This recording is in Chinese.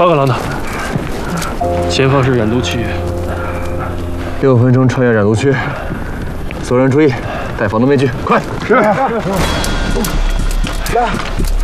报告老大，前方是染毒区 ，6分钟穿越染毒区，所有人注意，戴防毒面具，快！是。来。